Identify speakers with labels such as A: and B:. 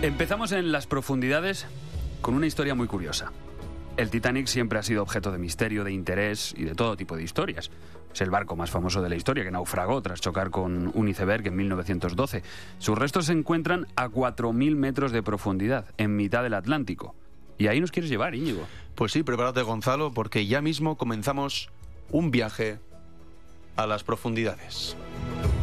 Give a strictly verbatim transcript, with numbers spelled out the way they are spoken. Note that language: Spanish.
A: Empezamos en las profundidades con una historia muy curiosa. El Titanic siempre ha sido objeto de misterio, de interés y de todo tipo de historias. Es el barco más famoso de la historia, que naufragó tras chocar con un iceberg en mil novecientos doce. Sus restos se encuentran a cuatro mil metros de profundidad, en mitad del Atlántico. Y ahí nos quieres llevar, Íñigo.
B: Pues sí, prepárate, Gonzalo, porque ya mismo comenzamos un viaje a las profundidades.